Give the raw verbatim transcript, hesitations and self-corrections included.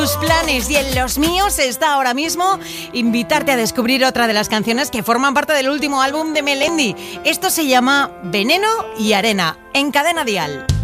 tus planes y en los míos está ahora mismo invitarte a descubrir otra de las canciones que forman parte del último álbum de Melendi. Esto se llama Veneno y Arena, en Cadena Dial.